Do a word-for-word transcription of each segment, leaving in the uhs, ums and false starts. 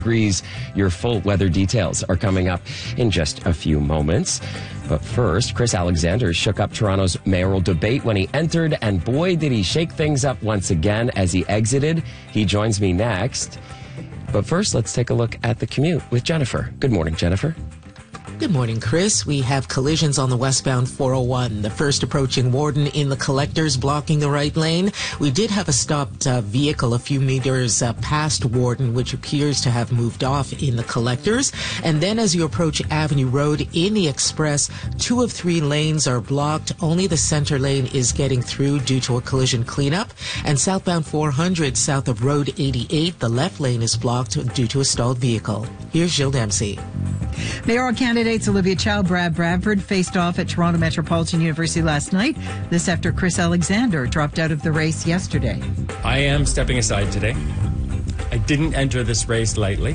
degrees. Your full weather details are coming up in just a few moments. But first, Chris Alexander shook up Toronto's mayoral debate when he entered, and boy, did he shake things up once again as he exited. He joins me next. But first, let's take a look at the commute with Jennifer. Good morning, Jennifer. Good morning, Chris. We have collisions on the westbound four oh one. The first approaching Warden in the Collectors blocking the right lane. We did have a stopped uh, vehicle a few meters uh, past Warden, which appears to have moved off in the Collectors. And then as you approach Avenue Road in the Express, two of three lanes are blocked. Only the center lane is getting through due to a collision cleanup. And southbound four hundred south of Road eighty-eight, the left lane is blocked due to a stalled vehicle. Here's Jill Dempsey. Mayoral candidates Olivia Chow, Brad Bradford faced off at Toronto Metropolitan University last night. This after Chris Alexander dropped out of the race yesterday. I am stepping aside today. I didn't enter this race lightly,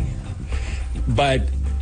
but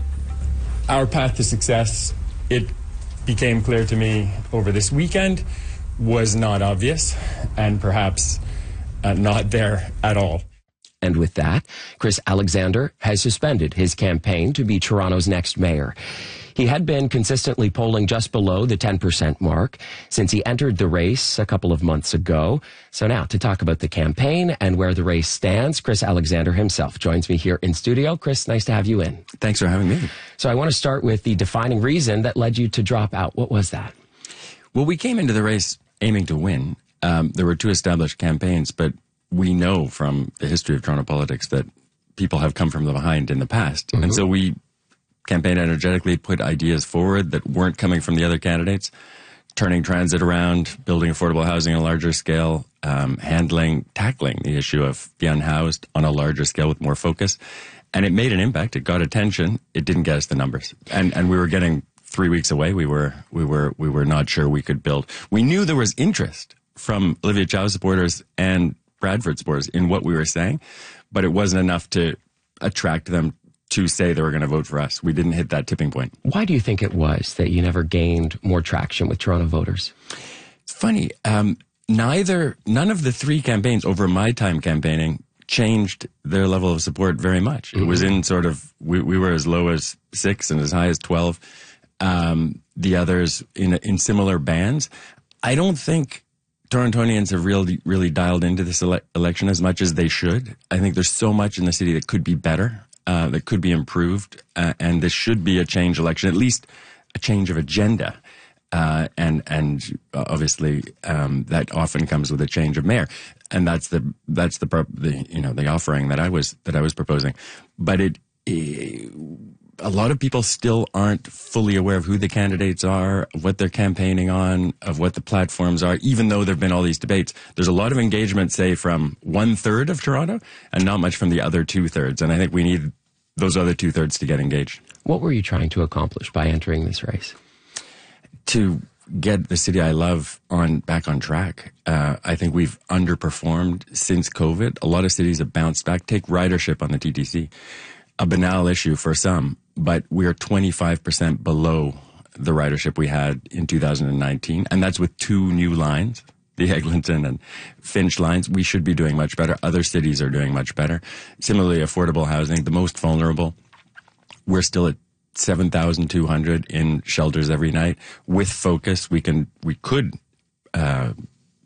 our path to success, it became clear to me over this weekend, was not obvious and perhaps uh, not there at all. And with that, Chris Alexander has suspended his campaign to be Toronto's next mayor. He had been consistently polling just below the ten percent mark since he entered the race a couple of months ago. So now, to talk about the campaign and where the race stands, Chris Alexander himself joins me here in studio. Chris, nice to have you in. Thanks for having me. So I want to start with the defining reason that led you to drop out. What was that? Well, we came into the race aiming to win. Um, there were two established campaigns, but we know from the history of Toronto politics that people have come from the behind in the past. Mm-hmm. And so we campaigned energetically, put ideas forward that weren't coming from the other candidates, turning transit around, building affordable housing on a larger scale, um, handling, tackling the issue of the unhoused on a larger scale with more focus. And it made an impact. It got attention. It didn't get us the numbers. And and we were getting three weeks away. We were we were we were not sure we could build. We knew there was interest from Olivia Chow supporters and Bradford supporters in what we were saying, but it wasn't enough to attract them to say they were going to vote for us. We didn't hit that tipping point. Why do you think it was that you never gained more traction with Toronto voters? It's funny. Um, neither, none of the three campaigns over my time campaigning changed their level of support very much. Mm-hmm. It was in sort of, we, we were as low as six and as high as twelve. Um, the others in, in similar bands. I don't think Torontonians have really, really dialed into this ele- election as much as they should. I think there's so much in the city that could be better, uh, that could be improved, uh, and this should be a change election, at least a change of agenda. Uh, and and obviously um, that often comes with a change of mayor, and that's the that's the, the you know the offering that I was that I was proposing. But it. it a lot of people still aren't fully aware of who the candidates are, of what they're campaigning on, of what the platforms are, even though there have been all these debates. There's a lot of engagement, say, from one-third of Toronto and not much from the other two-thirds. And I think we need those other two-thirds to get engaged. What were you trying to accomplish by entering this race? To get the city I love on back on track. Uh, I think we've underperformed since COVID. A lot of cities have bounced back. Take ridership on the T T C. A banal issue for some, but we're twenty-five percent below the ridership we had in two thousand nineteen, and that's with two new lines, the Eglinton and Finch lines. We should be doing much better. Other cities are doing much better. Similarly, affordable housing, the most vulnerable, we're still at seven thousand two hundred in shelters every night. With focus, we can, we could uh,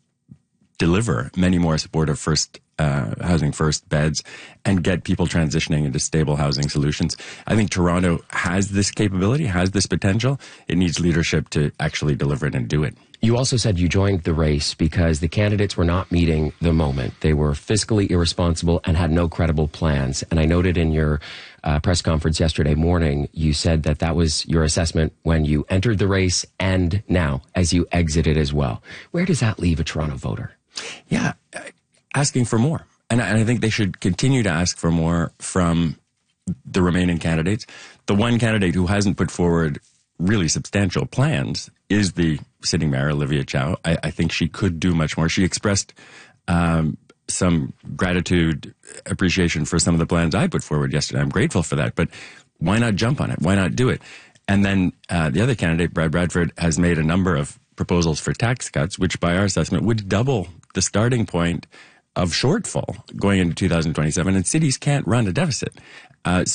deliver many more supportive first Uh, housing first beds and get people transitioning into stable housing solutions. I think Toronto has this capability, has this potential. It needs leadership to actually deliver it and do it. You also said you joined the race because the candidates were not meeting the moment. They were fiscally irresponsible and had no credible plans. And I noted in your uh, press conference yesterday morning, you said that that was your assessment when you entered the race and now as you exited as well. Where does that leave a Toronto voter? Yeah. Asking for more. And I think they should continue to ask for more from the remaining candidates. The one candidate who hasn't put forward really substantial plans is the sitting mayor, Olivia Chow. I, I think she could do much more. She expressed um, some gratitude, appreciation for some of the plans I put forward yesterday. I'm grateful for that. But why not jump on it? Why not do it? And then uh, the other candidate, Brad Bradford, has made a number of proposals for tax cuts, which by our assessment would double the starting point of shortfall going into two thousand twenty-seven, and cities can't run a deficit. Uh,